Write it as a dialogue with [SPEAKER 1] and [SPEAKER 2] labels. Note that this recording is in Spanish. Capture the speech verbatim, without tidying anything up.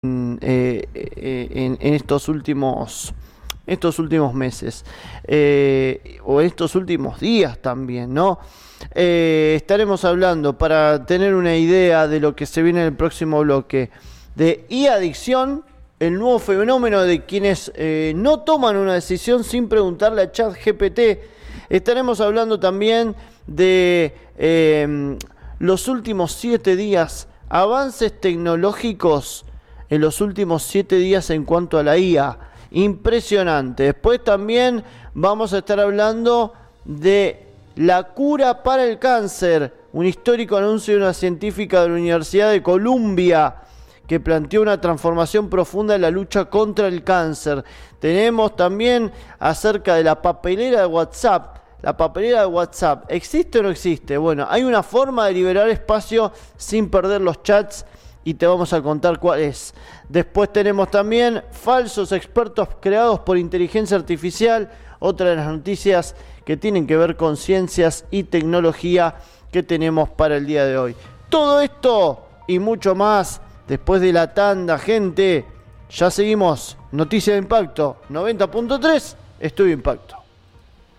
[SPEAKER 1] eh, eh, en, en estos últimos estos últimos meses eh, o estos últimos días también, ¿no? Eh, estaremos hablando, para tener una idea de lo que se viene en el próximo bloque, de e-adicción, el nuevo fenómeno de quienes eh, no toman una decisión sin preguntarle a ChatGPT. Estaremos hablando también de eh, los últimos siete días, avances tecnológicos en los últimos siete días en cuanto a la I A. Impresionante. Después también vamos a estar hablando de la cura para el cáncer, un histórico anuncio de una científica de la Universidad de Columbia que planteó una transformación profunda en la lucha contra el cáncer. Tenemos también acerca de la papelera de WhatsApp. La papelera de WhatsApp, ¿existe o no existe? Bueno, hay una forma de liberar espacio sin perder los chats y te vamos a contar cuál es. Después tenemos también falsos expertos creados por inteligencia artificial, otra de las noticias que tienen que ver con ciencias y tecnología que tenemos para el día de hoy. Todo esto y mucho más después de la tanda, gente. Ya seguimos. Noticia de Impacto noventa punto tres, Estudio Impacto.